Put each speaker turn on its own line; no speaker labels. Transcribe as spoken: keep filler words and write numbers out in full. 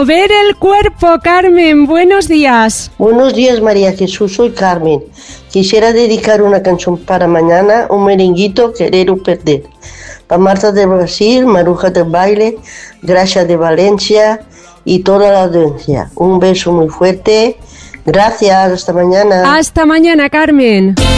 mover el cuerpo, Carmen. Buenos días.
Buenos días, María Jesús. Soy Carmen. Quisiera dedicar una canción para mañana, un merenguito, Querer o Perder. Para Marta de Brasil, Maruja de Baile, Gracia de Valencia y toda la audiencia. Un beso muy fuerte. Gracias. Hasta mañana.
Hasta mañana, Carmen.